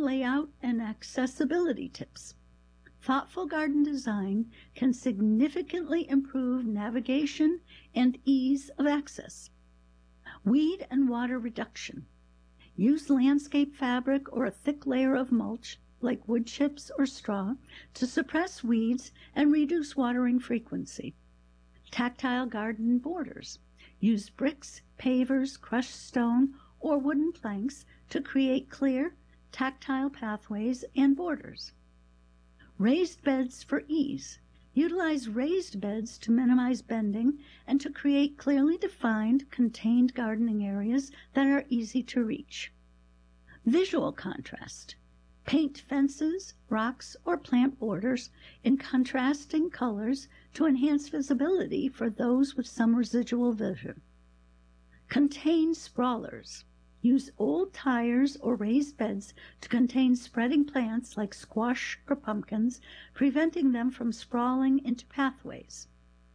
Garden layout and accessibility tips. Thoughtful garden design can significantly improve navigation and ease of access. Weed and water reduction. Use landscape fabric or a thick layer of mulch, like wood chips or straw, to suppress weeds and reduce watering frequency. Tactile garden borders. Use bricks, pavers, crushed stone, or wooden planks to create clear, tactile pathways and borders. Raised beds for ease. Utilize raised beds to minimize bending and to create clearly defined, contained gardening areas that are easy to reach. Visual contrast. Paint fences, rocks, or plant borders in contrasting colors to enhance visibility for those with some residual vision. Contain sprawlers. Use old tires or raised beds to contain spreading plants like squash or pumpkins, preventing them from sprawling into pathways.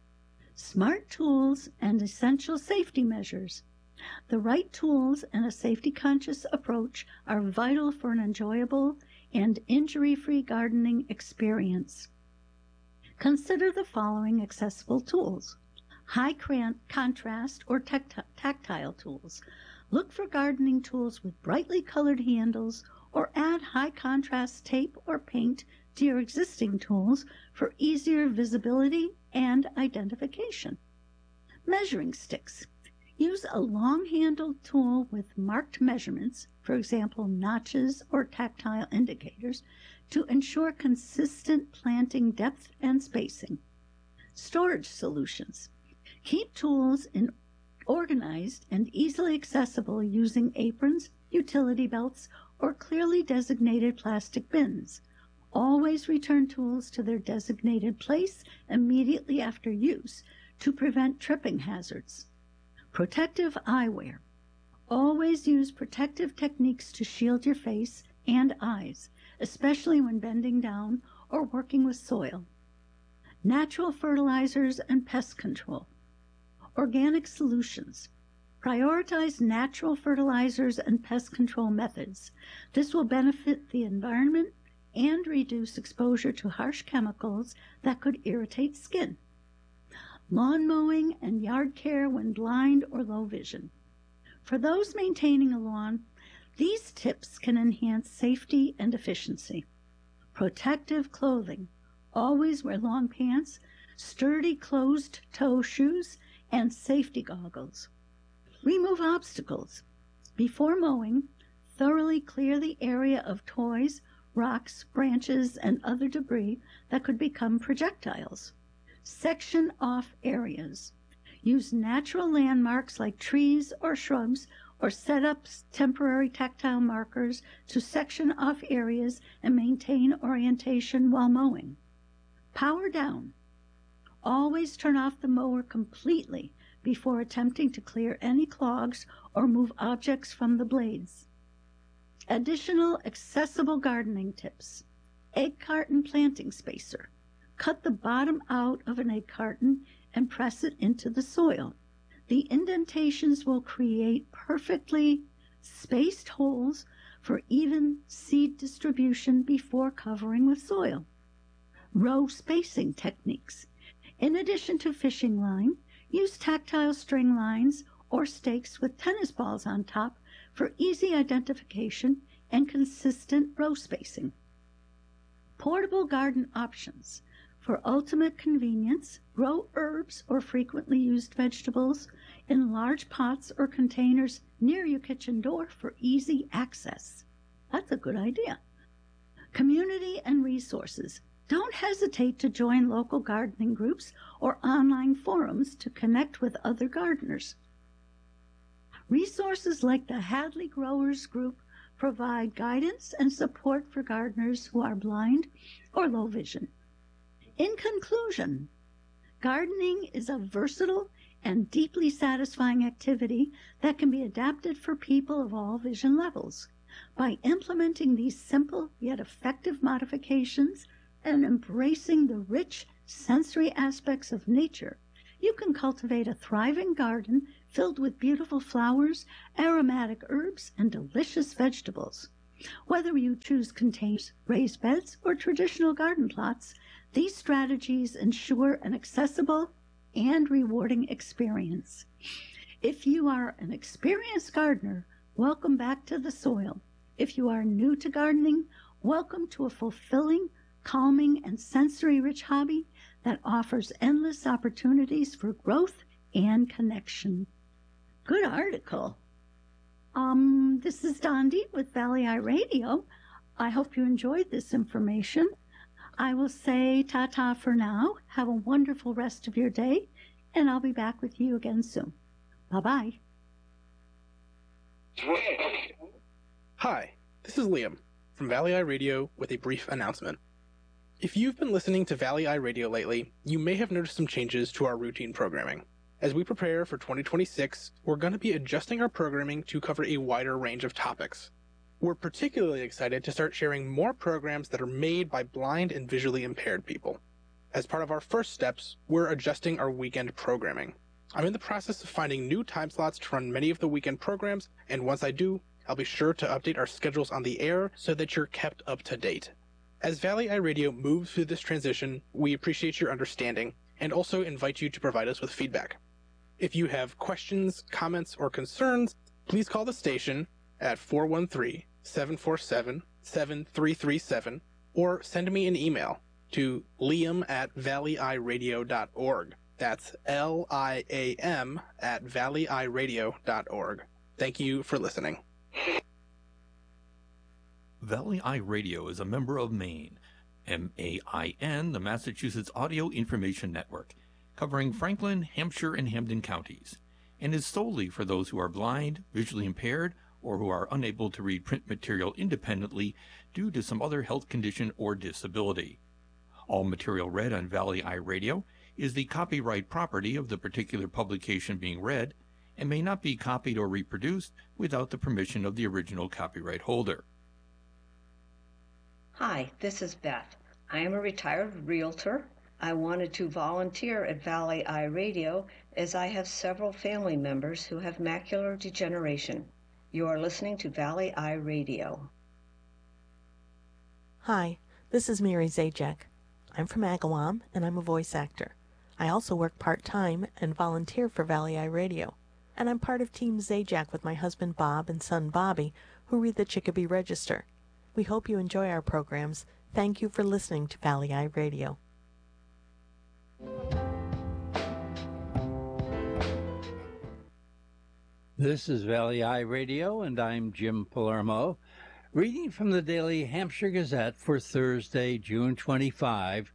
Smart tools and essential safety measures. The right tools and a safety-conscious approach are vital for an enjoyable and injury-free gardening experience. Consider the following accessible tools. High contrast or tactile tools. Look for gardening tools with brightly colored handles or add high contrast tape or paint to your existing tools for easier visibility and identification. Measuring sticks. Use a long-handled tool with marked measurements, for example, notches or tactile indicators, to ensure consistent planting depth and spacing. Storage solutions. Keep tools organized and easily accessible using aprons, utility belts, or clearly designated plastic bins. Always return tools to their designated place immediately after use to prevent tripping hazards. Protective eyewear. Always use protective techniques to shield your face and eyes, especially when bending down or working with soil. Natural fertilizers and pest control. Organic solutions. Prioritize natural fertilizers and pest control methods. This will benefit the environment and reduce exposure to harsh chemicals that could irritate skin. Lawn mowing and yard care when blind or low vision. For those maintaining a lawn, these tips can enhance safety and efficiency. Protective clothing. Always wear long pants, sturdy closed-toe shoes, and safety goggles. Remove obstacles. Before mowing, thoroughly clear the area of toys, rocks, branches, and other debris that could become projectiles. Section off areas. Use natural landmarks like trees or shrubs, or set up temporary tactile markers to section off areas and maintain orientation while mowing. Power down. Always turn off the mower completely before attempting to clear any clogs or move objects from the blades. Additional accessible gardening tips. Egg carton planting spacer. Cut the bottom out of an egg carton and press it into the soil. The indentations will create perfectly spaced holes for even seed distribution before covering with soil. Row spacing techniques. In addition to fishing line, use tactile string lines or stakes with tennis balls on top for easy identification and consistent row spacing. Portable garden options. For ultimate convenience, grow herbs or frequently used vegetables in large pots or containers near your kitchen door for easy access. That's a good idea. Community and resources. Don't hesitate to join local gardening groups or online forums to connect with other gardeners. Resources like the Hadley Growers Group provide guidance and support for gardeners who are blind or low vision. In conclusion, gardening is a versatile and deeply satisfying activity that can be adapted for people of all vision levels. By implementing these simple yet effective modifications and embracing the rich sensory aspects of nature, you can cultivate a thriving garden filled with beautiful flowers, aromatic herbs, and delicious vegetables. Whether you choose containers, raised beds, or traditional garden plots, these strategies ensure an accessible and rewarding experience. If you are an experienced gardener, welcome back to the soil. If you are new to gardening, welcome to a fulfilling, calming, and sensory-rich hobby that offers endless opportunities for growth and connection. Good article. This is Dondi with Valley Eye Radio. I hope you enjoyed this information. I will say ta-ta for now. Have a wonderful rest of your day, and I'll be back with you again soon. Bye-bye. Hi, this is Liam from Valley Eye Radio with a brief announcement. If you've been listening to Valley Eye Radio lately, you may have noticed some changes to our routine programming. As we prepare for 2026, we're going to be adjusting our programming to cover a wider range of topics. We're particularly excited to start sharing more programs that are made by blind and visually impaired people. As part of our first steps, we're adjusting our weekend programming. I'm in the process of finding new time slots to run many of the weekend programs, and once I do, I'll be sure to update our schedules on the air so that you're kept up to date. As Valley Eye Radio moves through this transition, we appreciate your understanding and also invite you to provide us with feedback. If you have questions, comments, or concerns, please call the station at 413-747-7337 or send me an email to liam@valleyeyeradio.org. That's LIAM@valleyeyeradio.org. Thank you for listening. Valley Eye Radio is a member of MAIN, MAIN, the Massachusetts Audio Information Network, covering Franklin, Hampshire, and Hampden counties, and is solely for those who are blind, visually impaired, or who are unable to read print material independently due to some other health condition or disability. All material read on Valley Eye Radio is the copyright property of the particular publication being read and may not be copied or reproduced without the permission of the original copyright holder. Hi, this is Beth. I am a retired realtor. I wanted to volunteer at Valley Eye Radio as I have several family members who have macular degeneration. You are listening to Valley Eye Radio. Hi, this is Mary Zajac. I'm from Agawam, and I'm a voice actor. I also work part-time and volunteer for Valley Eye Radio. And I'm part of Team Zajac with my husband Bob and son Bobby, who read the Chicopee Register. We hope you enjoy our programs. Thank you for listening to Valley Eye Radio. This is Valley Eye Radio, and I'm Jim Palermo, reading from the Daily Hampshire Gazette for Thursday, June 25,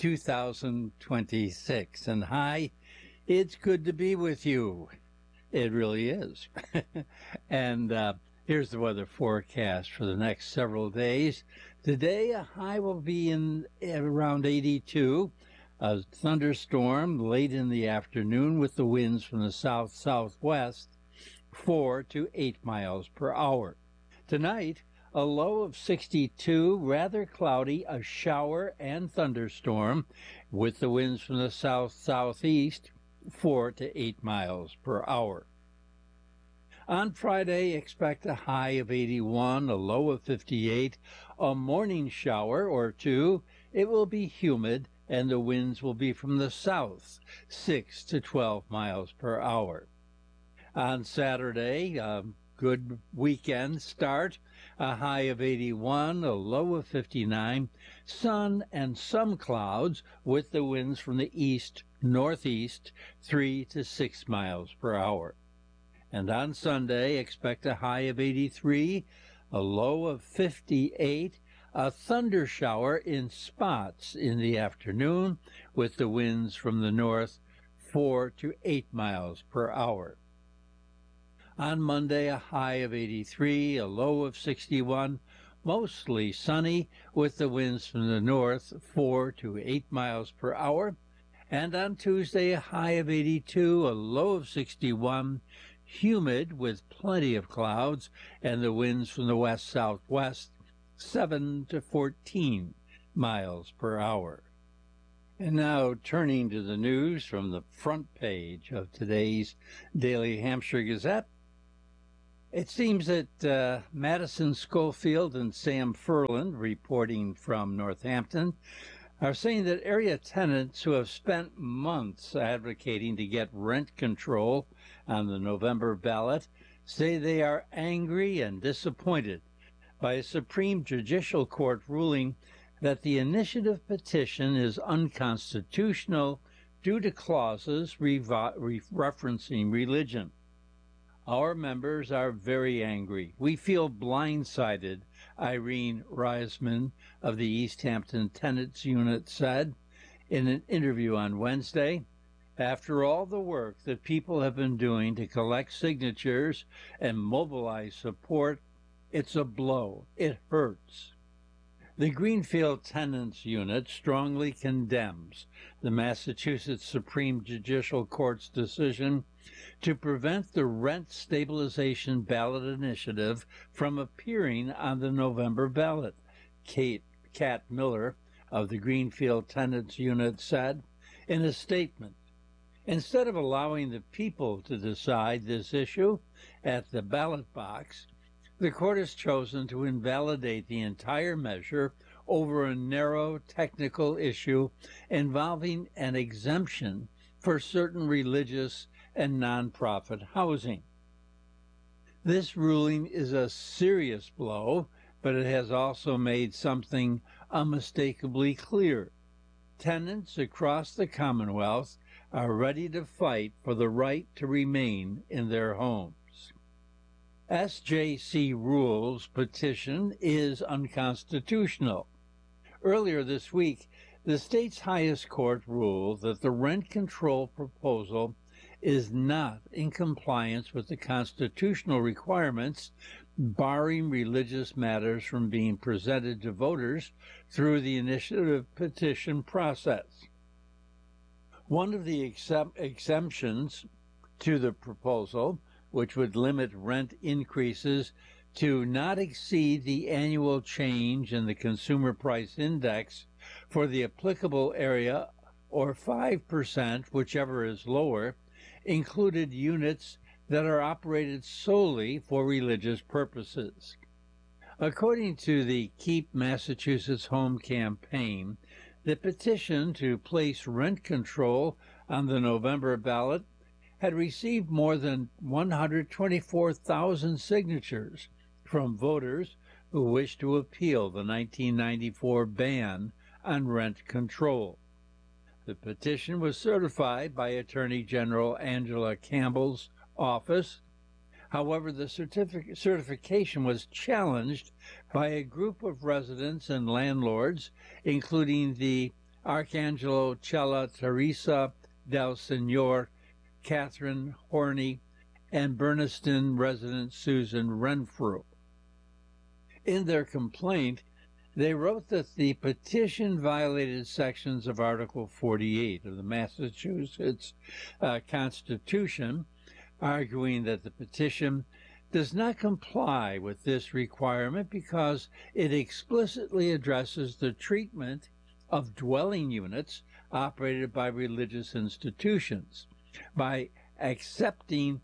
2026. And hi, it's good to be with you. It really is. And here's the weather forecast for the next several days. Today, a high will be in around 82. A thunderstorm late in the afternoon with the winds from the south-southwest, 4 to 8 miles per hour. Tonight, a low of 62, rather cloudy, a shower and thunderstorm with the winds from the south-southeast, 4 to 8 miles per hour. On Friday, expect a high of 81, a low of 58, a morning shower or two. It will be humid, and the winds will be from the south, 6 to 12 miles per hour. On Saturday, a good weekend start, a high of 81, a low of 59, sun and some clouds with the winds from the east-northeast, 3 to 6 miles per hour. And on Sunday, expect a high of 83, a low of 58, a thunder shower in spots in the afternoon with the winds from the north, 4 to 8 miles per hour. On Monday, a high of 83, a low of 61, mostly sunny with the winds from the north, 4 to 8 miles per hour. And on Tuesday, a high of 82, a low of 61, humid with plenty of clouds and the winds from the west-southwest, 7 to 14 miles per hour. And now turning to the news from the front page of today's Daily Hampshire Gazette. It seems that Madison Schofield and Sam Furland, reporting from Northampton, are saying that area tenants who have spent months advocating to get rent control on the November ballot say they are angry and disappointed by a Supreme Judicial Court ruling that the initiative petition is unconstitutional due to clauses referencing religion. Our members are very angry. We feel blindsided, Irene Reisman of the East Hampton Tenants Unit said in an interview on Wednesday. After all the work that people have been doing to collect signatures and mobilize support, it's a blow. It hurts. The Greenfield Tenants Unit strongly condemns the Massachusetts Supreme Judicial Court's decision to prevent the rent stabilization ballot initiative from appearing on the November ballot. Kat Miller of the Greenfield Tenants Unit said in a statement, "Instead of allowing the people to decide this issue at the ballot box, the court has chosen to invalidate the entire measure over a narrow technical issue involving an exemption for certain religious and nonprofit housing." This ruling is a serious blow, but it has also made something unmistakably clear. Tenants across the Commonwealth are ready to fight for the right to remain in their homes. SJC Rules petition is unconstitutional. Earlier this week, the state's highest court ruled that the rent control proposal is not in compliance with the constitutional requirements barring religious matters from being presented to voters through the initiative petition process. One of the exemptions to the proposal, which would limit rent increases to not exceed the annual change in the Consumer Price Index for the applicable area, or 5%, whichever is lower, included units that are operated solely for religious purposes. According to the Keep Massachusetts Home campaign, the petition to place rent control on the November ballot had received more than 124,000 signatures from voters who wish to appeal the 1994 ban on rent control. The petition was certified by Attorney General Angela Campbell's office. However, the certification was challenged by a group of residents and landlords, including the Arcangelo Cella Teresa del Signor, Catherine Horney, and Berniston resident Susan Renfrew. In their complaint, they wrote that the petition violated sections of Article 48 of the Massachusetts Constitution, arguing that the petition does not comply with this requirement because it explicitly addresses the treatment of dwelling units operated by religious institutions by exempting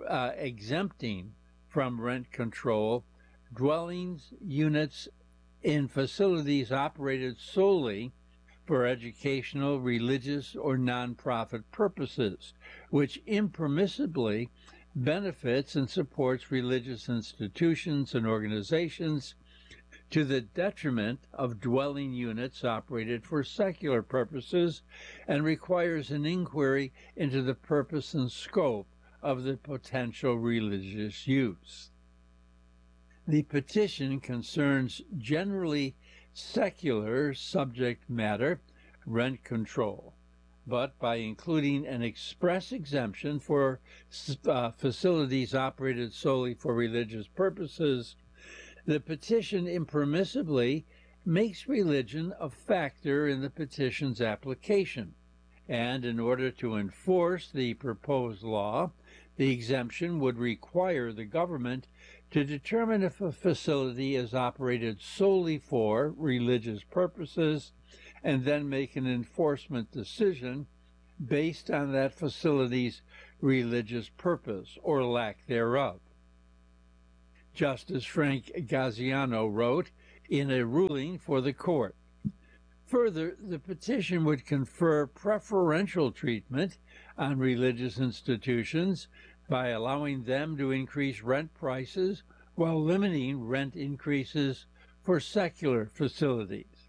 from rent control dwellings units in facilities operated solely for educational, religious, or nonprofit purposes, which impermissibly benefits and supports religious institutions and organizations to the detriment of dwelling units operated for secular purposes, and requires an inquiry into the purpose and scope of the potential religious use. The petition concerns generally secular subject matter, rent control, but by including an express exemption for facilities operated solely for religious purposes, the petition impermissibly makes religion a factor in the petition's application, and in order to enforce the proposed law, the exemption would require the government to determine if a facility is operated solely for religious purposes and then make an enforcement decision based on that facility's religious purpose or lack thereof. Justice Frank Gaziano wrote in a ruling for the court. Further, the petition would confer preferential treatment on religious institutions by allowing them to increase rent prices while limiting rent increases for secular facilities.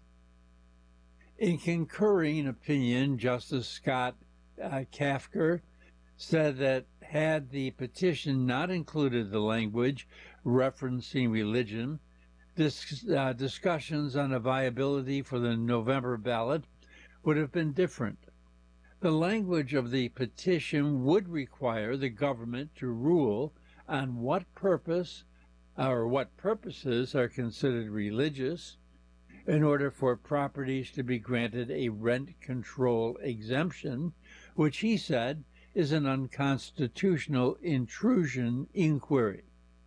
In concurring opinion, Justice Scott Kafker said that had the petition not included the language referencing religion, discussions on the viability for the November ballot would have been different. The language of the petition would require the government to rule on what purpose or what purposes are considered religious in order for properties to be granted a rent control exemption, which he said is an unconstitutional intrusion inquiry.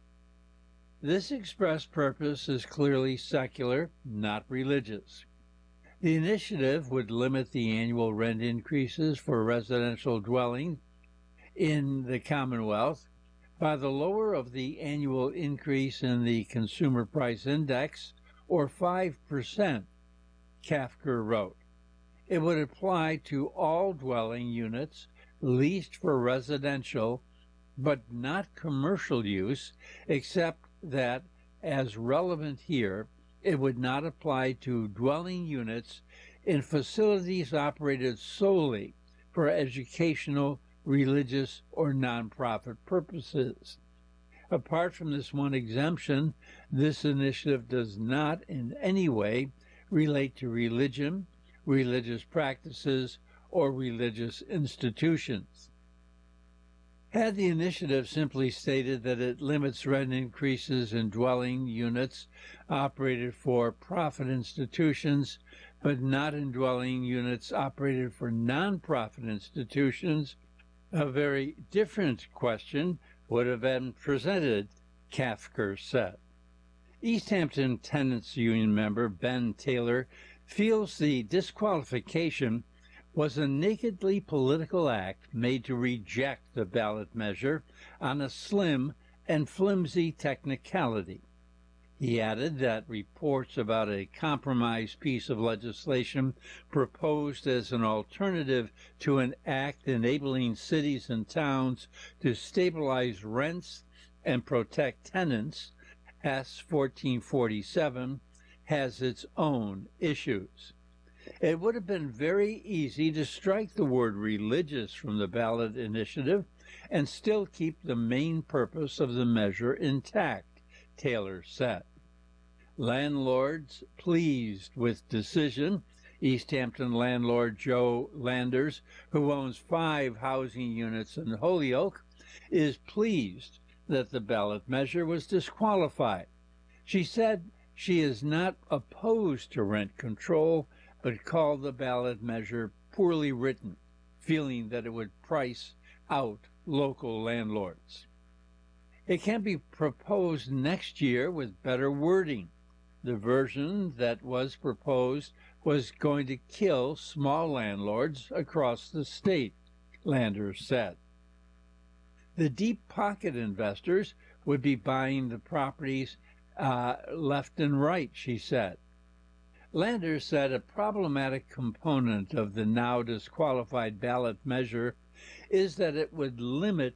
This express purpose is clearly secular, not religious. The initiative would limit the annual rent increases for residential dwelling in the Commonwealth by the lower of the annual increase in the Consumer Price Index, or 5%, Kafker wrote. It would apply to all dwelling units leased for residential but not commercial use, except that, as relevant here, it would not apply to dwelling units in facilities operated solely for educational, religious, or nonprofit purposes. Apart from this one exemption, this initiative does not in any way relate to religion, religious practices, or religious institutions. Had the initiative simply stated that it limits rent increases in dwelling units operated for profit institutions, but not in dwelling units operated for nonprofit institutions, a very different question would have been presented, Kafker said. East Hampton Tenants Union member Ben Taylor feels the disqualification was a nakedly political act made to reject the ballot measure on a slim and flimsy technicality. He added that reports about a compromise piece of legislation proposed as an alternative to an act enabling cities and towns to stabilize rents and protect tenants, S. 1447, has its own issues. It would have been very easy to strike the word religious from the ballot initiative and still keep the main purpose of the measure intact, Taylor said. Landlords pleased with decision. East Hampton landlord Joe Landers, who owns 5 housing units in Holyoke, is pleased that the ballot measure was disqualified. She said she is not opposed to rent control, but called the ballot measure poorly written, feeling that it would price out local landlords. It can be proposed next year with better wording. The version that was proposed was going to kill small landlords across the state, Landers said. The deep pocket investors would be buying the properties left and right, she said. Landers said a problematic component of the now disqualified ballot measure is that it would limit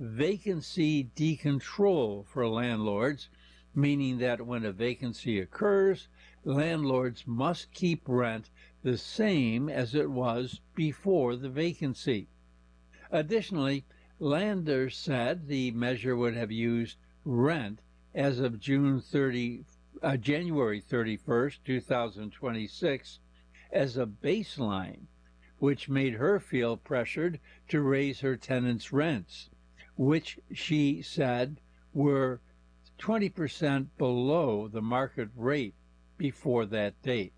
vacancy decontrol for landlords, meaning that when a vacancy occurs, landlords must keep rent the same as it was before the vacancy. Additionally, Landers said the measure would have used rent as of January 31st, 2026, as a baseline, which made her feel pressured to raise her tenants' rents, which she said were 20% below the market rate before that date.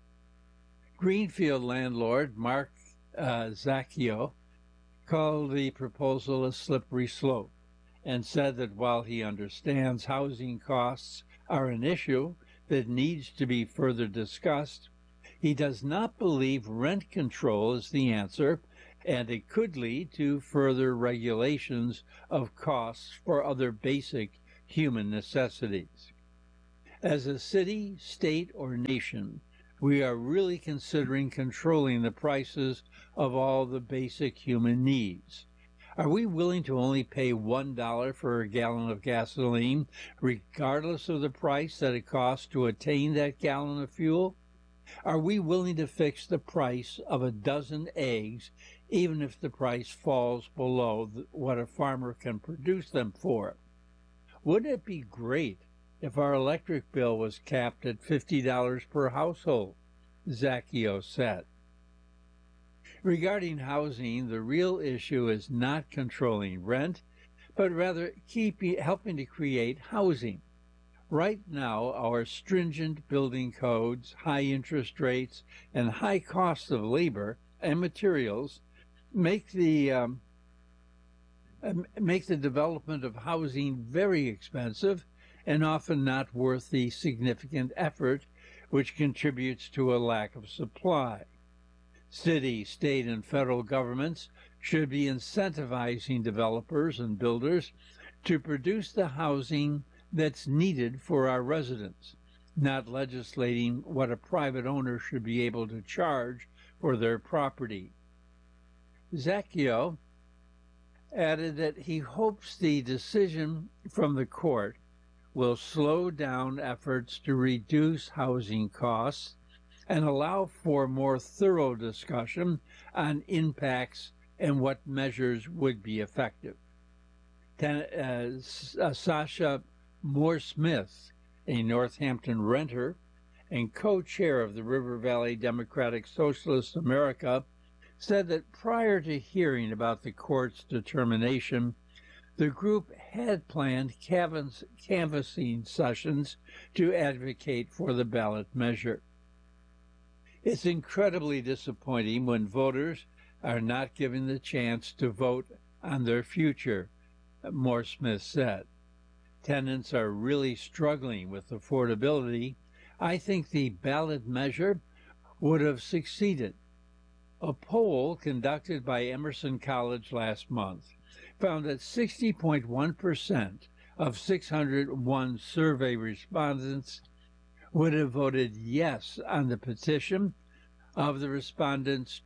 Greenfield landlord Mark Zacchio called the proposal a slippery slope and said that while he understands housing costs are an issue that needs to be further discussed, he does not believe rent control is the answer, and it could lead to further regulations of costs for other basic human necessities. As a city, state, or nation, we are really considering controlling the prices of all the basic human needs. Are we willing to only pay $1 for a gallon of gasoline, regardless of the price that it costs to attain that gallon of fuel? Are we willing to fix the price of a dozen eggs, even if the price falls below what a farmer can produce them for? Wouldn't it be great if our electric bill was capped at $50 per household? Zacchio said. Regarding housing, the real issue is not controlling rent, but rather helping to create housing. Right now, our stringent building codes, high interest rates, and high cost of labor and materials make the development of housing very expensive and often not worth the significant effort, which contributes to a lack of supply. City, state, and federal governments should be incentivizing developers and builders to produce the housing that's needed for our residents, not legislating what a private owner should be able to charge for their property. Zacchio added that he hopes the decision from the court will slow down efforts to reduce housing costs and allow for more thorough discussion on impacts and what measures would be effective. Sasha Moore-Smith, a Northampton renter and co-chair of the River Valley Democratic Socialist America, said that prior to hearing about the court's determination, the group had planned canvassing sessions to advocate for the ballot measure. It's incredibly disappointing when voters are not given the chance to vote on their future, Moore-Smith said. Tenants are really struggling with affordability. I think the ballot measure would have succeeded. A poll conducted by Emerson College last month found that 60.1% of 601 survey respondents would have voted yes on the petition. Of the respondents,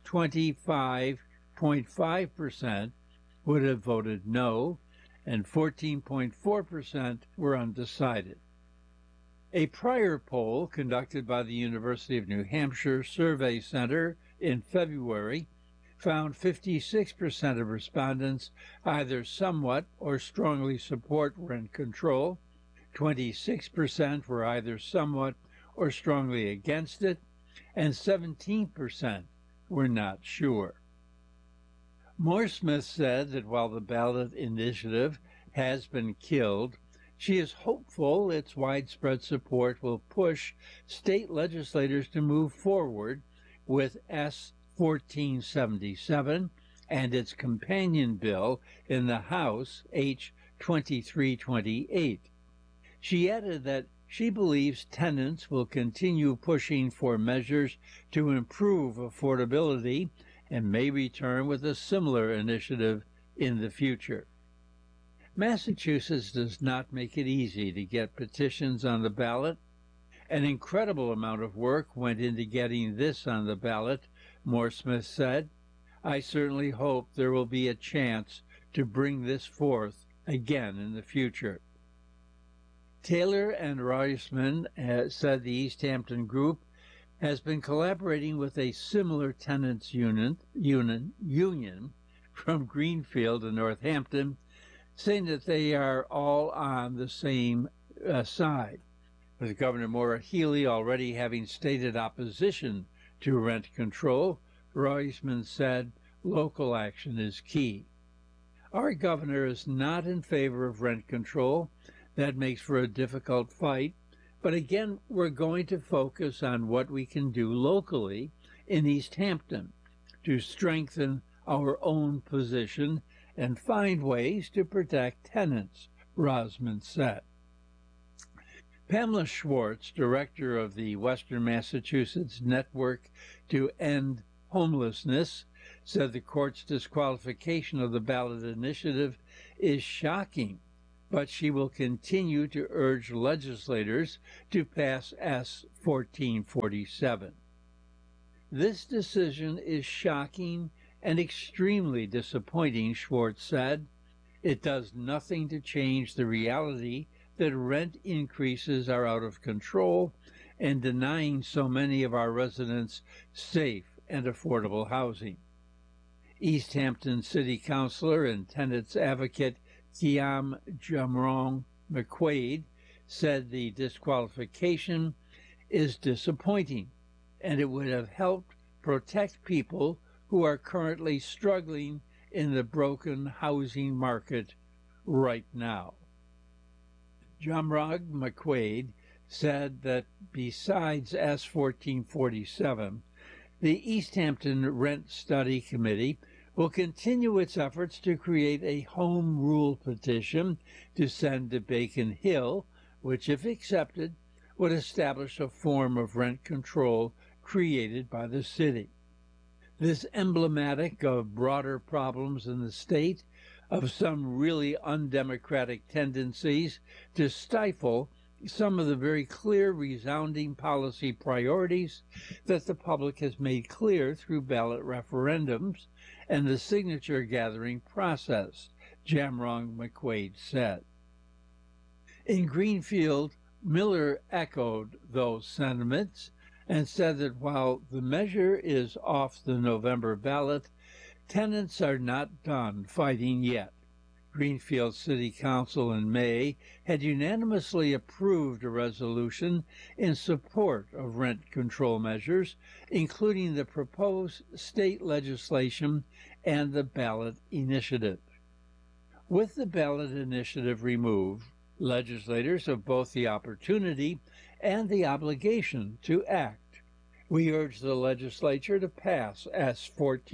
25.5% would have voted no, and 14.4% were undecided. A prior poll conducted by the University of New Hampshire Survey Center in February found 56% of respondents either somewhat or strongly support rent control, 26% were either somewhat or strongly against it, and 17% were not sure. Moore-Smith said that while the ballot initiative has been killed, she is hopeful its widespread support will push state legislators to move forward with S. 1477 and its companion bill in the House, H. 2328. She added that she believes tenants will continue pushing for measures to improve affordability and may return with a similar initiative in the future. Massachusetts does not make it easy to get petitions on the ballot. An incredible amount of work went into getting this on the ballot, Moore-Smith said. I certainly hope there will be a chance to bring this forth again in the future. Taylor and Reisman said the East Hampton group has been collaborating with a similar tenants union from Greenfield and Northampton, saying that they are all on the same side, with Governor Maura Healey already having stated opposition to rent control. Reisman said local action is key. Our governor is not in favor of rent control. That makes for a difficult fight. But again, we're going to focus on what we can do locally in East Hampton to strengthen our own position and find ways to protect tenants, Rosman said. Pamela Schwartz, director of the Western Massachusetts Network to End Homelessness, said the court's disqualification of the ballot initiative is shocking, but she will continue to urge legislators to pass S. 1447. This decision is shocking and extremely disappointing, Schwartz said. It does nothing to change the reality that rent increases are out of control and denying so many of our residents safe and affordable housing. East Hampton City Councilor and tenants advocate Guillaume Jamron McQuaid said the disqualification is disappointing, and it would have helped protect people who are currently struggling in the broken housing market right now. Jamron McQuaid said that besides S. 1447, the East Hampton Rent Study Committee will continue its efforts to create a home rule petition to send to Bacon Hill, which, if accepted, would establish a form of rent control created by the city. This emblematic of broader problems in the state, of some really undemocratic tendencies to stifle some of the very clear, resounding policy priorities that the public has made clear through ballot referendums and the signature-gathering process, Jamron McQuaid said. In Greenfield, Miller echoed those sentiments and said that while the measure is off the November ballot, tenants are not done fighting yet. Greenfield City Council in May had unanimously approved a resolution in support of rent control measures, including the proposed state legislation and the ballot initiative. With the ballot initiative removed, legislators have both the opportunity and the obligation to act. We urge the legislature to pass S.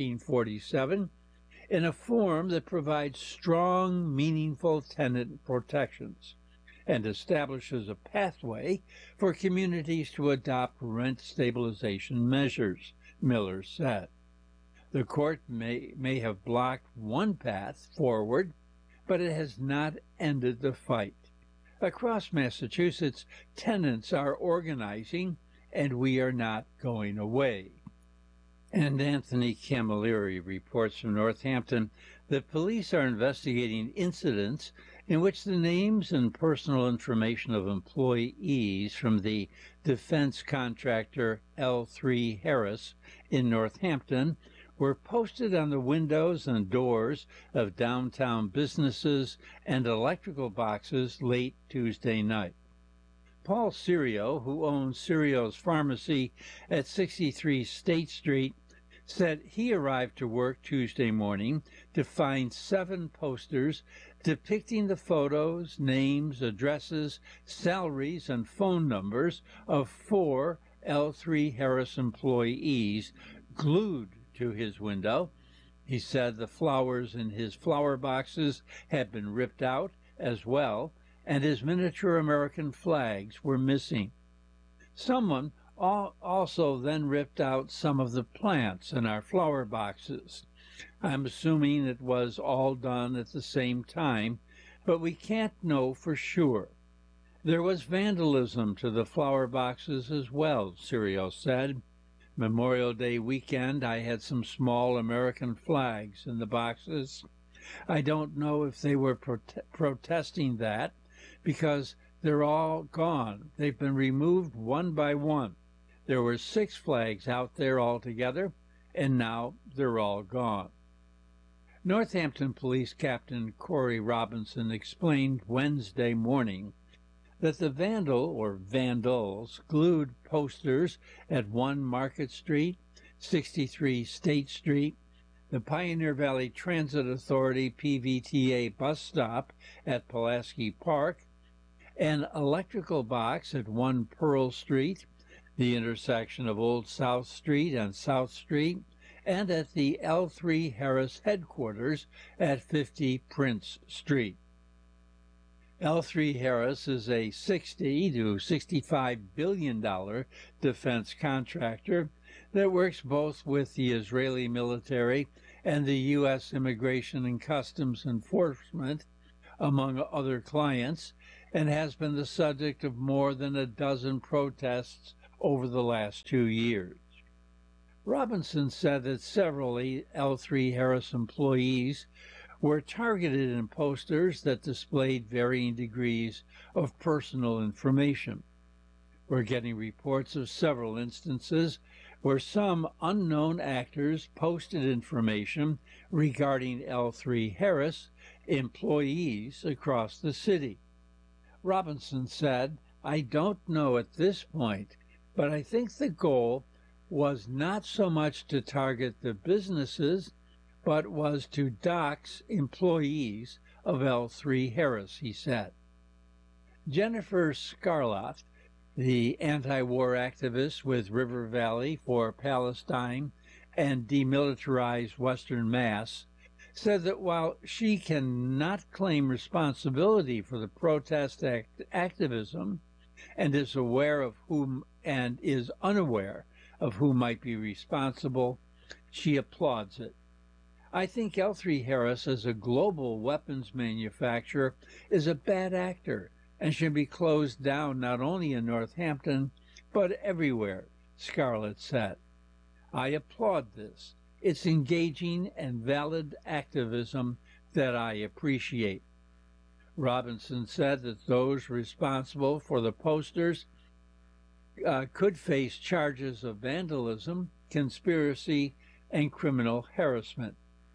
1447 in a form that provides strong, meaningful tenant protections and establishes a pathway for communities to adopt rent stabilization measures, Miller said. The court may have blocked one path forward, but it has not ended the fight. Across Massachusetts, tenants are organizing, and we are not going away. And Anthony Camilleri reports from Northampton that police are investigating incidents in which the names and personal information of employees from the defense contractor L3 Harris in Northampton were posted on the windows and doors of downtown businesses and electrical boxes late Tuesday night. Paul Serio, who owns Serio's Pharmacy at 63 State Street, said he arrived to work Tuesday morning to find 7 posters depicting the photos, names, addresses, salaries, and phone numbers of 4 L3 Harris employees glued to his window. He said the flowers in his flower boxes had been ripped out as well, and his miniature American flags were missing. Someone also then ripped out some of the plants in our flower boxes. I'm assuming it was all done at the same time, but we can't know for sure. There was vandalism to the flower boxes as well, Serio said. Memorial Day weekend, I had some small American flags in the boxes. I don't know if they were protesting that, because they're all gone. They've been removed one by one. There were 6 flags out there altogether, and now they're all gone. Northampton Police Captain Corey Robinson explained Wednesday morning that the vandals glued posters at 1 Market Street, 63 State Street, the Pioneer Valley Transit Authority PVTA bus stop at Pulaski Park, an electrical box at 1 Pearl Street, the intersection of Old South Street and South Street, and at the L3 Harris headquarters at 50 Prince Street. L3 Harris is a $60 to $65 billion defense contractor that works both with the Israeli military and the U.S. Immigration and Customs Enforcement among other clients, and has been the subject of more than a dozen protests over the last 2 years. Robinson said that several L3 Harris employees were targeted in posters that displayed varying degrees of personal information. We're getting reports of several instances where some unknown actors posted information regarding L3 Harris employees across the city. Robinson said, "I don't know at this point, but I think the goal was not so much to target the businesses, but was to dox employees of L3 Harris," he said. Jennifer Scarlett, the anti-war activist with River Valley for Palestine and Demilitarized Western Mass, said that while she cannot claim responsibility for the protest activism and is aware of whom and is unaware of who might be responsible, she applauds it. "I think L3 Harris as a global weapons manufacturer is a bad actor and should be closed down not only in Northampton, but everywhere," Scarlett said. "I applaud this. It's engaging and valid activism that I appreciate." Robinson said that those responsible for the posters could face charges of vandalism, conspiracy, and criminal harassment.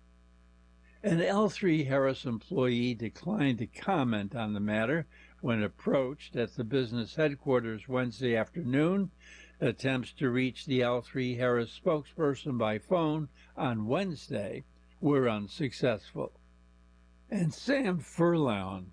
An L3 Harris employee declined to comment on the matter when approached at the business headquarters Wednesday afternoon. Attempts to reach the L3 Harris spokesperson by phone on Wednesday were unsuccessful. And Sam Furlong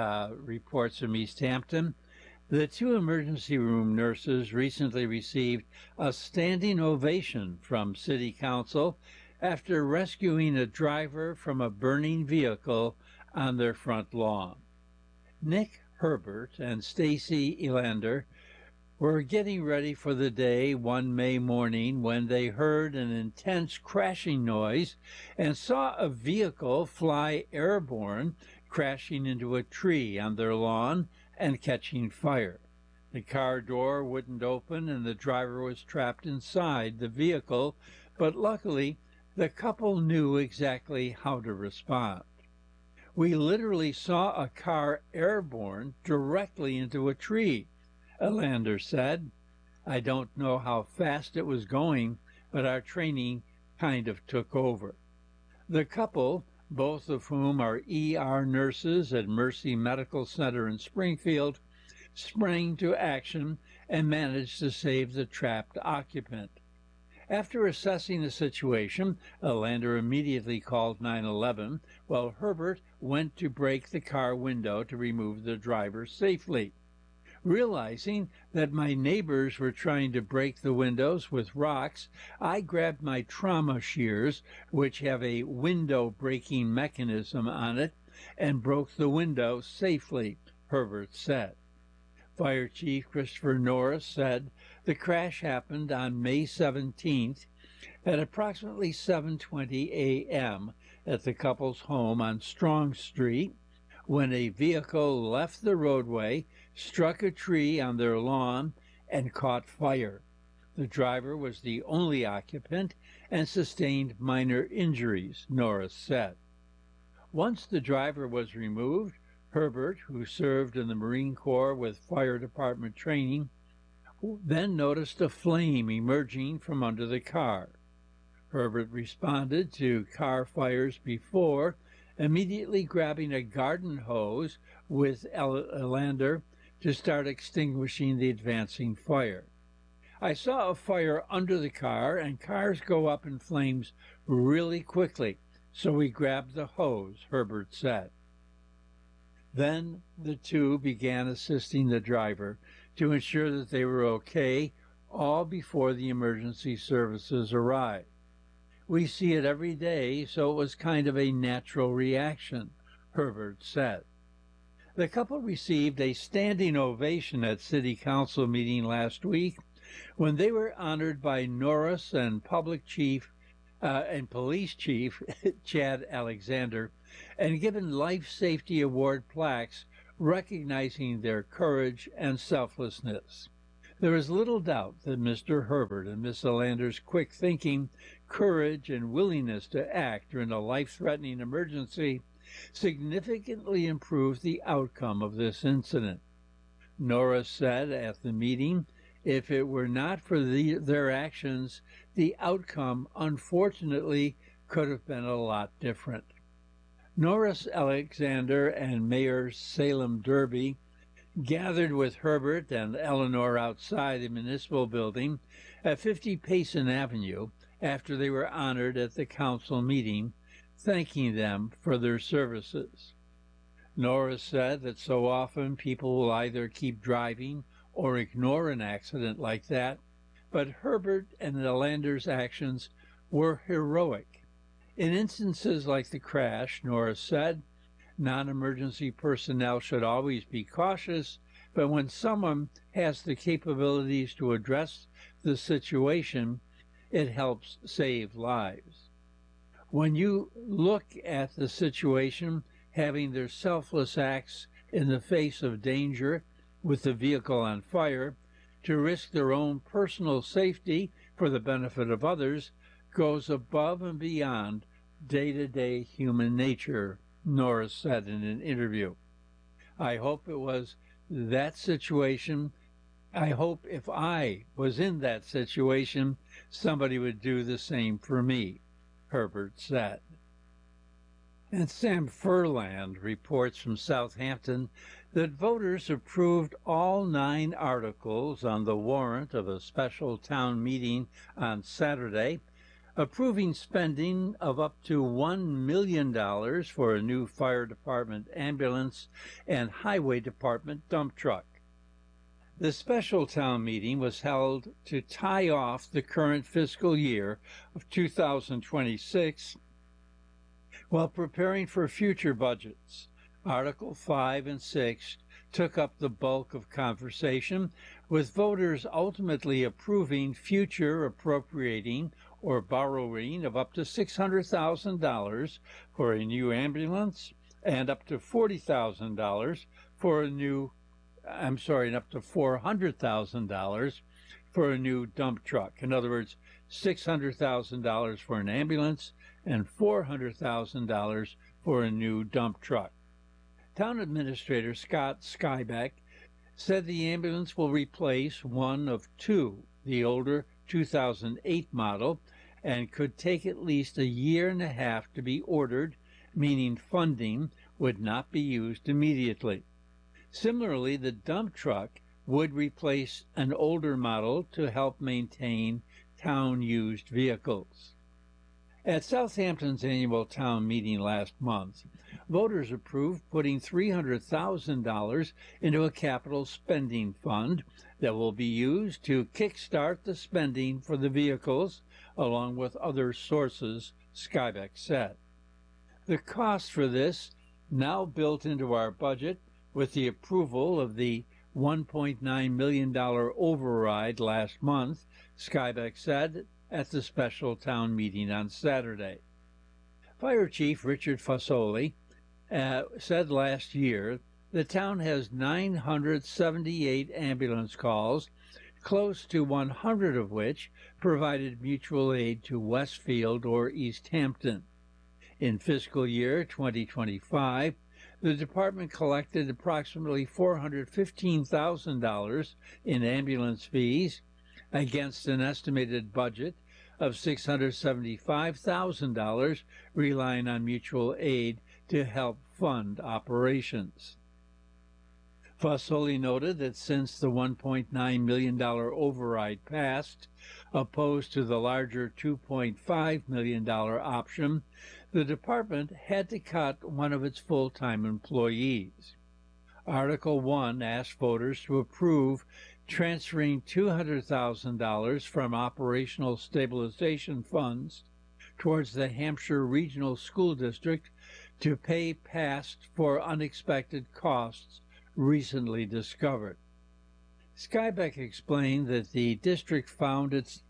reports from East Hampton. The 2 emergency room nurses recently received a standing ovation from City Council after rescuing a driver from a burning vehicle on their front lawn. Nick Herbert and Stacy Elander were getting ready for the day one May morning when they heard an intense crashing noise and saw a vehicle fly airborne, crashing into a tree on their lawn and catching fire. The car door wouldn't open and the driver was trapped inside the vehicle, but luckily the couple knew exactly how to respond. "We literally saw a car airborne directly into a tree," Elander said. "I don't know how fast it was going, but our training kind of took over." The couple, both of whom are ER nurses at Mercy Medical Center in Springfield, sprang to action and managed to save the trapped occupant. After assessing the situation, Elander immediately called 911, while Herbert went to break the car window to remove the driver safely. Realizing that my neighbors were trying to break the windows with rocks, I grabbed my trauma shears, which have a window-breaking mechanism on it, and broke the window safely, Herbert said. Fire Chief Christopher Norris said the crash happened on May 17th at approximately 7:20 a.m. at the couple's home on Strong Street when a vehicle left the roadway, struck a tree on their lawn, and caught fire. The driver was the only occupant and sustained minor injuries, Norris said. Once the driver was removed, Herbert, who served in the Marine Corps with fire department training, then noticed a flame emerging from under the car. Herbert responded to car fires before immediately grabbing a garden hose with Elander to start extinguishing the advancing fire. "I saw a fire under the car, and cars go up in flames really quickly, so we grabbed the hose," Herbert said. Then the two began assisting the driver to ensure that they were okay, all before the emergency services arrived. "We see it every day, so it was kind of a natural reaction," Herbert said. The couple received a standing ovation at City Council meeting last week when they were honored by Norris and Public Chief and Police Chief Chad Alexander, and given Life Safety Award plaques recognizing their courage and selflessness. There is little doubt that Mr. Herbert and Miss Alander's quick thinking, courage, and willingness to act during a life-threatening emergency significantly improved the outcome of this incident. Norris said at the meeting, if it were not for their actions, the outcome, unfortunately, could have been a lot different. Norris Alexander and Mayor Salem Derby gathered with Herbert and Eleanor outside the municipal building at 50 Payson Avenue after they were honored at the council meeting, thanking them for their services. Norris said that so often people will either keep driving or ignore an accident like that, but Herbert and Alander's actions were heroic. In instances like the crash, Norris said, non-emergency personnel should always be cautious, but when someone has the capabilities to address the situation, it helps save lives. When you look at the situation, having their selfless acts in the face of danger with the vehicle on fire, to risk their own personal safety for the benefit of others, goes above and beyond day-to-day human nature, Norris said in an interview. I hope it was that situation. I hope if I was in that situation, somebody would do the same for me, Herbert said. And Sam Furland reports from Southampton that voters approved all 9 articles on the warrant of a special town meeting on Saturday, approving spending of up to $1 million for a new fire department ambulance and highway department dump truck. The special town meeting was held to tie off the current fiscal year of 2026 while preparing for future budgets. Article 5 and 6 took up the bulk of conversation, with voters ultimately approving future appropriating or borrowing of up to $600,000 for a new ambulance and up to $400,000 for a new dump truck. In other words, $600,000 for an ambulance and $400,000 for a new dump truck. Town Administrator Scott Skybeck said the ambulance will replace one of 2, the older 2008 model, and could take at least a year and a half to be ordered, meaning funding would not be used immediately. Similarly, the dump truck would replace an older model to help maintain town-used vehicles. At Southampton's annual town meeting last month, voters approved putting $300,000 into a capital spending fund that will be used to kickstart the spending for the vehicles, along with other sources, Skybeck said. The cost for this, now built into our budget with the approval of the $1.9 million override last month, Skybeck said at the special town meeting on Saturday. Fire Chief Richard Fasoli said last year the town has 978 ambulance calls, close to 100 of which provided mutual aid to Westfield or East Hampton. In fiscal year 2025, the department collected approximately $415,000 in ambulance fees against an estimated budget of $675,000 relying on mutual aid to help fund operations. Fasoli noted that since the $1.9 million override passed, opposed to the larger $2.5 million option, the department had to cut one of its full-time employees. Article 1 asked voters to approve transferring $200,000 from operational stabilization funds towards the Hampshire Regional School District to pay past for unexpected costs recently discovered. Skybeck explained that the district found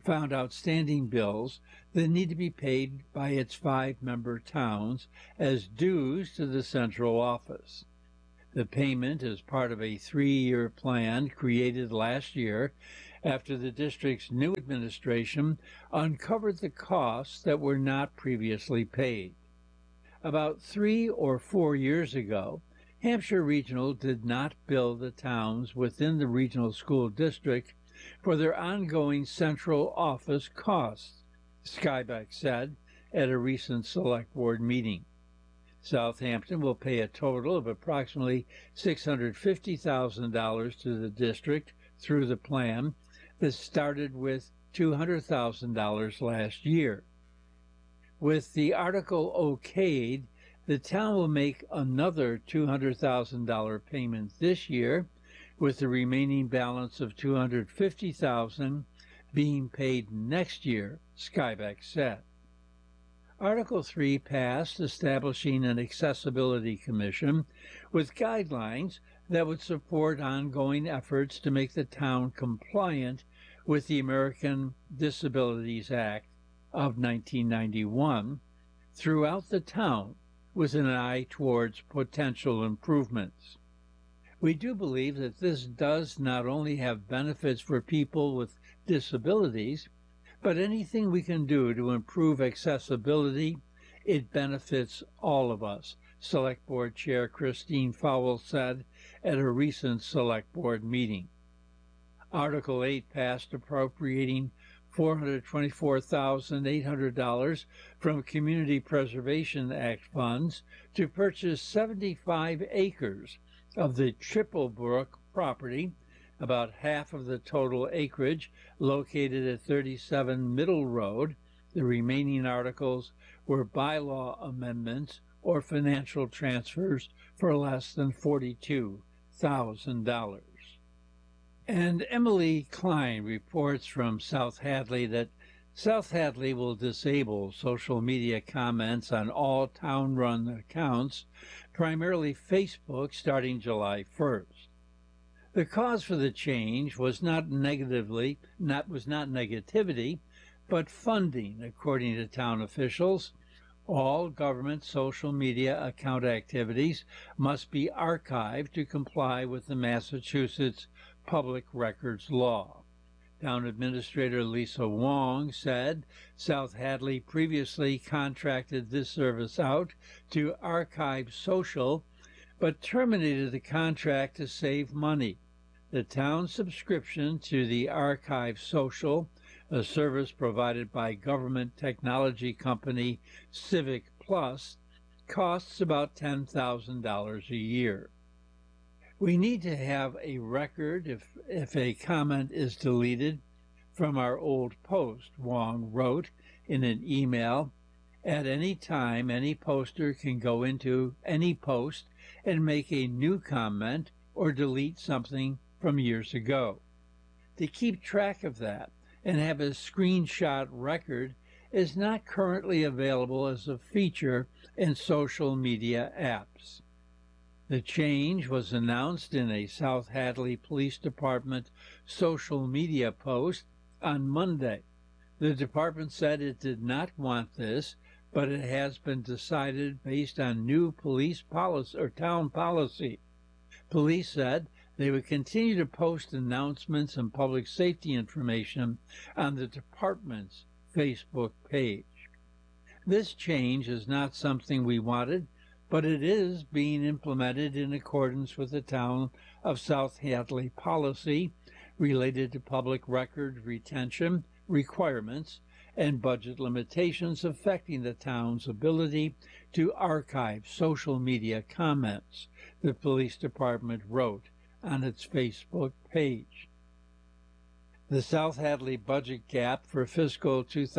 found outstanding bills that need to be paid by its 5-member towns as dues to the central office. The payment is part of a 3-year plan created last year after the district's new administration uncovered the costs that were not previously paid. About 3 or 4 years ago, Hampshire Regional did not bill the towns within the regional school district for their ongoing central office costs, Skybeck said at a recent select board meeting. Southampton will pay a total of approximately $650,000 to the district through the plan that started with $200,000 last year. With the article okayed, the town will make another $200,000 payment this year, with the remaining balance of $250,000 being paid next year, Skybeck said. Article 3 passed establishing an accessibility commission with guidelines that would support ongoing efforts to make the town compliant with the American Disabilities Act of 1991 throughout the town with an eye towards potential improvements. We do believe that this does not only have benefits for people with disabilities, but anything we can do to improve accessibility, it benefits all of us, Select Board Chair Christine Fowle said at a recent Select Board meeting. Article 8 passed appropriating $424,800 from Community Preservation Act funds to purchase 75 acres of the Triplebrook property, about half of the total acreage located at 37 Middle Road. The remaining articles were bylaw amendments or financial transfers for less than $42,000. And Emily Klein reports from South Hadley that South Hadley will disable social media comments on all town-run accounts, primarily Facebook, starting July 1st. The cause for the change was not negativity, but funding, according to town officials. All government social media account activities must be archived to comply with the Massachusetts Public Records Law. Town Administrator Lisa Wong said South Hadley previously contracted this service out to Archive Social, but terminated the contract to save money. The town's subscription to the Archive Social, a service provided by government technology company Civic Plus, costs about $10,000 a year. We need to have a record if a comment is deleted from our old post, Wong wrote in an email. At any time, any poster can go into any post and make a new comment or delete something from years ago. To keep track of that and have a screenshot record is not currently available as a feature in social media apps. The change was announced in a South Hadley Police Department social media post on Monday. The department said it did not want this, but it has been decided based on new police policy or town policy. Police said they would continue to post announcements and public safety information on the department's Facebook page. This change is not something we wanted, but it is being implemented in accordance with the Town of South Hadley policy related to public record retention requirements and budget limitations affecting the town's ability to archive social media comments, the police department wrote on its Facebook page. The South Hadley budget gap for fiscal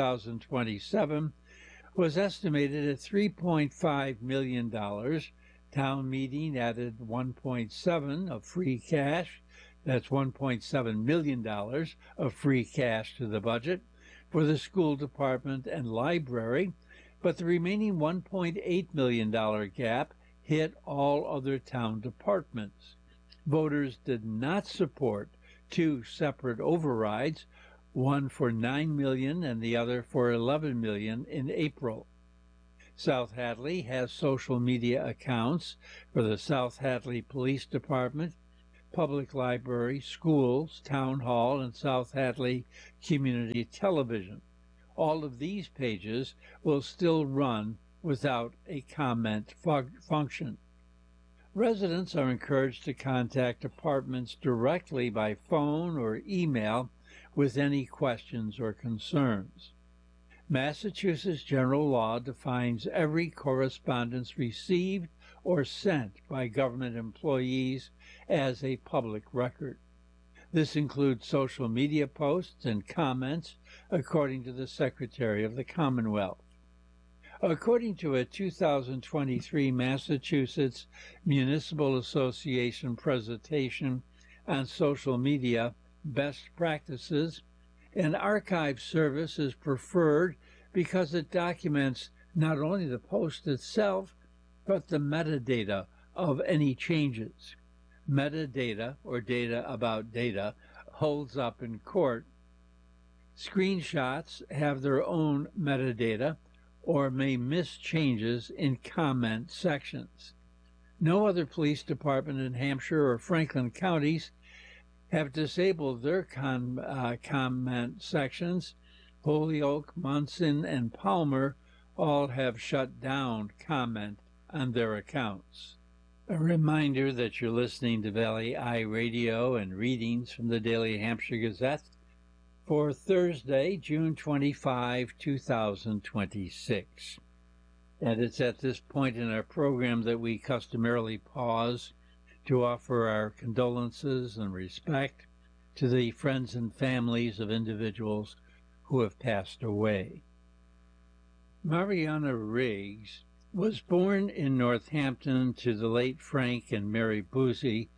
2027 was estimated at $3.5 million. Town meeting added $1.7 of free cash. That's $1.7 million of free cash to the budget for the school department and library, but the remaining $1.8 million gap hit all other town departments. Voters did not support two separate overrides one for $9 million and the other for $11 million in April. South Hadley has social media accounts for the South Hadley Police Department, Public Library, schools, Town Hall, and South Hadley Community Television. All of these pages will still run without a comment function. Residents are encouraged to contact departments directly by phone or email with any questions or concerns. Massachusetts general law defines every correspondence received or sent by government employees as a public record. This includes social media posts and comments, according to the Secretary of the Commonwealth. According to a 2023 Massachusetts Municipal Association presentation on social media best practices, an archive service is preferred because it documents not only the post itself, but the metadata of any changes. Metadata, or data about data, holds up in court. Screenshots have their own metadata or may miss changes in comment sections. No other police department in Hampshire or Franklin counties have disabled their comment sections. Holyoke, Munson, and Palmer all have shut down comment on their accounts. A reminder that you're listening to Valley Eye Radio and readings from the Daily Hampshire Gazette for Thursday, June 25, 2026. And it's at this point in our program that we customarily pause to offer our condolences and respect to the friends and families of individuals who have passed away. Mariana Riggs was born in Northampton to the late Frank and Mary Boozy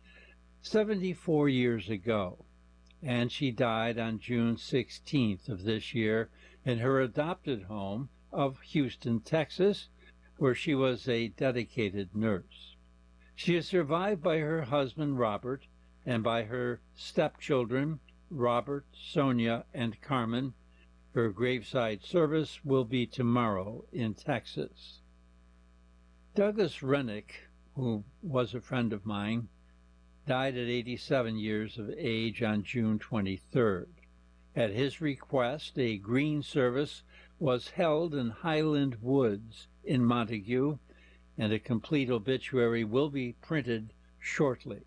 74 years ago, and she died on June 16th of this year in her adopted home of Houston, Texas, where she was a dedicated nurse. She is survived by her husband, Robert, and by her stepchildren, Robert, Sonia, and Carmen. Her graveside service will be tomorrow in Texas. Douglas Rennick, who was a friend of mine, died at 87 years of age on June 23rd. At his request, a green service was held in Highland Woods in Montague, and a complete obituary will be printed shortly.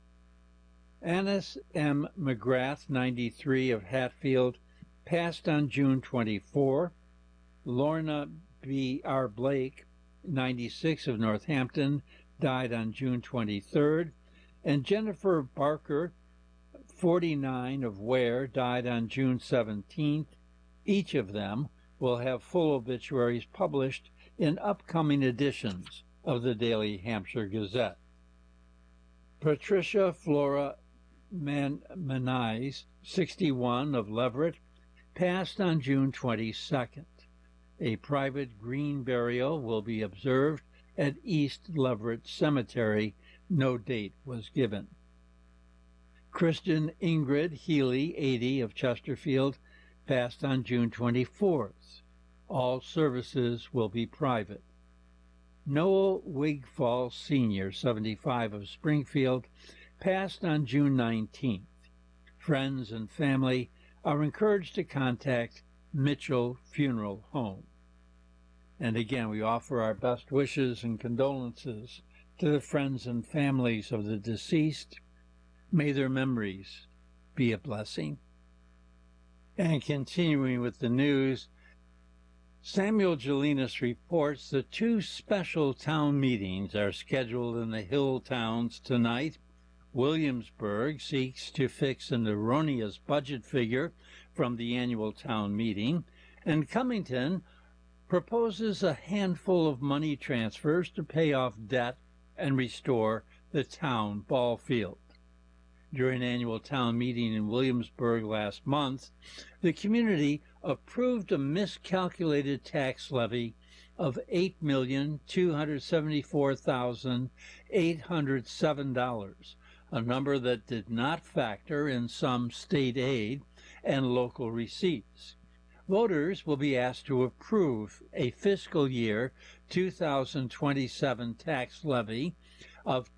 Annis M. McGrath, 93, of Hatfield, passed on June 24. Lorna B. R. Blake, 96, of Northampton, died on June 23rd. And Jennifer Barker, 49, of Ware, died on June 17th. Each of them will have full obituaries published in upcoming editions of the Daily Hampshire Gazette. Patricia Flora Manise, 61, of Leverett, passed on June 22nd. A private green burial will be observed at East Leverett Cemetery. No date was given. Kristen Ingrid Healy, 80, of Chesterfield, passed on June 24th. All services will be private. Noel Wigfall Sr., 75, of Springfield, passed on June 19th. Friends and family are encouraged to contact Mitchell Funeral Home. And again, we offer our best wishes and condolences to the friends and families of the deceased. May their memories be a blessing. And continuing with the news, Samuel Gelinas reports that 2 special town meetings are scheduled in the Hill Towns tonight. Williamsburg seeks to fix an erroneous budget figure from the annual town meeting, and Cummington proposes a handful of money transfers to pay off debt and restore the town ball field. During an annual town meeting in Williamsburg last month, the community approved a miscalculated tax levy of $8,274,807, a number that did not factor in some state aid and local receipts. Voters will be asked to approve a fiscal year 2027 tax levy of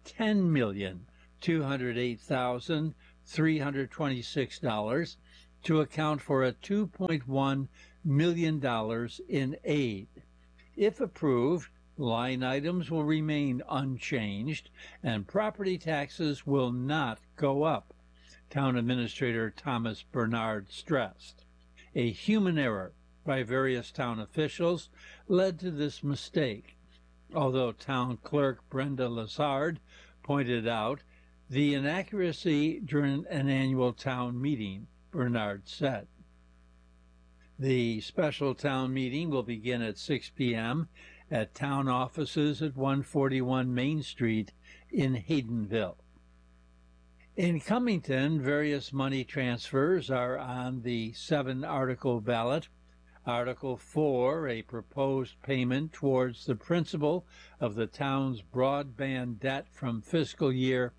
$10,208,326 to account for a $2.1 million in aid. If approved, line items will remain unchanged and property taxes will not go up, Town Administrator Thomas Bernard stressed. A human error by various town officials led to this mistake, although Town Clerk Brenda Lazard pointed out the inaccuracy during an annual town meeting, Bernard said. The special town meeting will begin at 6 p.m. at town offices at 141 Main Street in Haydenville. In Cummington, various money transfers are on the 7-article ballot. Article 4, a proposed payment towards the principal of the town's broadband debt from fiscal year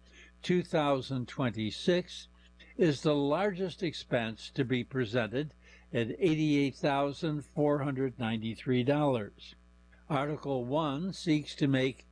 2026, is the largest expense to be presented at $88,493. Article 1 seeks to make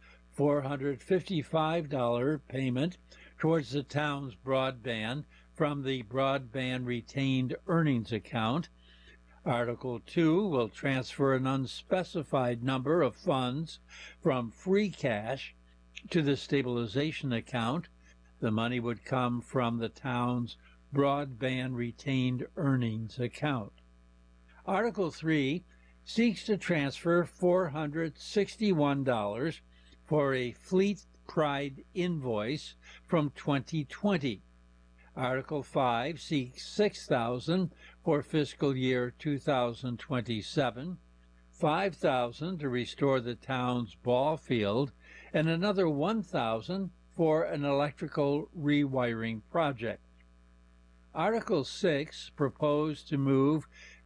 $455 payment towards the town's broadband from the Broadband Retained Earnings account. Article 2 will transfer an unspecified number of funds from free cash to the stabilization account. The money would come from the town's Broadband Retained Earnings account. Article 3 seeks to transfer $461 for a Fleet Pride invoice from 2020. Article 5 seeks $6,000 for fiscal year 2027, $5,000 to restore the town's ball field, and another $1,000 for an electrical rewiring project. Article 6 proposed to move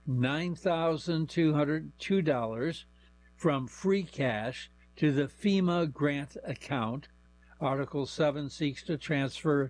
$9,202 from free cash to the FEMA grant account. Article 7 seeks to transfer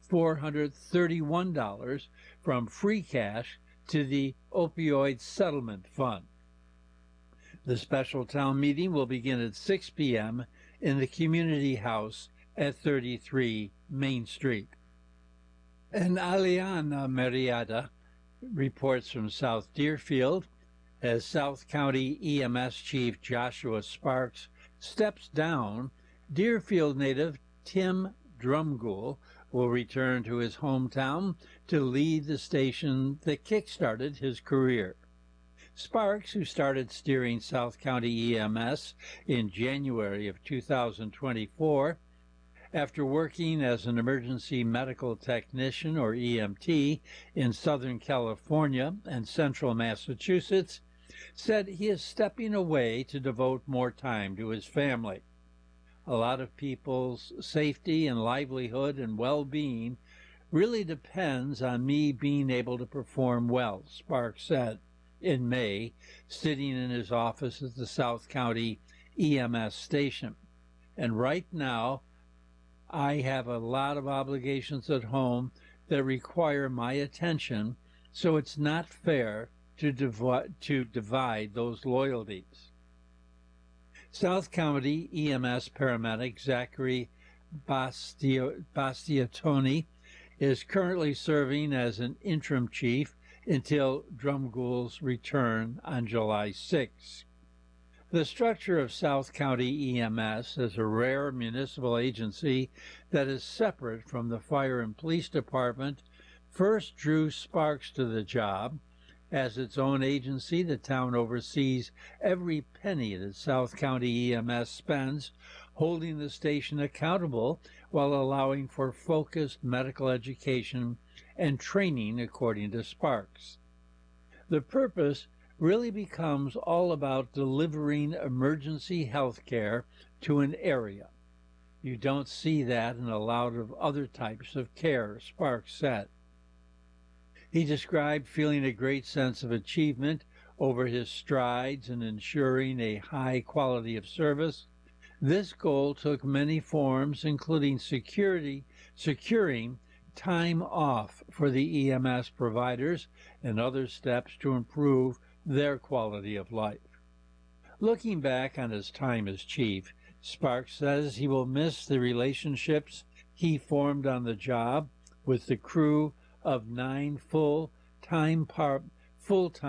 $431 from free cash to the Opioid Settlement Fund. The special town meeting will begin at 6 p.m. in the Community House at 33 Main Street. And Aliana Marietta reports from South Deerfield as South County EMS Chief Joshua Sparks steps down. Deerfield native Tim Drumgoole will return to his hometown to lead the station that kick-started his career. Sparks, who started steering South County EMS in January of 2024, after working as an emergency medical technician, or EMT, in Southern California and Central Massachusetts, said he is stepping away to devote more time to his family. A lot of people's safety and livelihood and well-being really depends on me being able to perform well, Sparks said in May, sitting in his office at the South County EMS station. And right now, I have a lot of obligations at home that require my attention, so it's not fair to divide those loyalties. South County EMS paramedic Zachary Bastiatoni is currently serving as an interim chief until Drumgoole's return on July 6. The structure of South County EMS as a rare municipal agency that is separate from the Fire and Police Department first drew Sparks to the job. As its own agency, the town oversees every penny that South County EMS spends, holding the station accountable while allowing for focused medical education and training, according to Sparks. The purpose really becomes all about delivering emergency health care to an area. You don't see that in a lot of other types of care, Sparks said. He described feeling a great sense of achievement over his strides in ensuring a high quality of service. This goal took many forms, including securing time off for the EMS providers and other steps to improve their quality of life. Looking back on his time as chief, Sparks says he will miss the relationships he formed on the job with the crew of 9 full-time